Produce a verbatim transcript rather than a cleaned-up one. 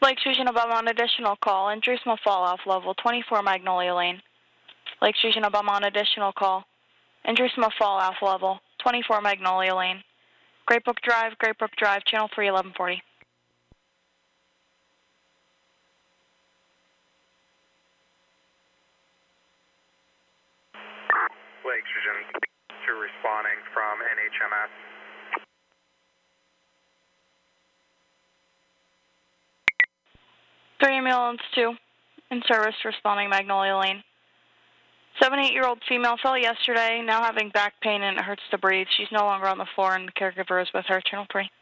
Lakes Region of Belmont, additional call. Injury small fall off level, twenty-four Magnolia Lane. Lakes Region of Belmont, additional call. Injury small fall off level, twenty-four Magnolia Lane. Great Brook Drive, Great Brook Drive, channel three, eleven forty. Lakes Region two responding from N H M S. Three ambulance two, in service responding Magnolia Lane. seventy-eight-year-old female fell yesterday, now having back pain and it hurts to breathe. She's no longer on the floor and the caregiver is with her, channel three.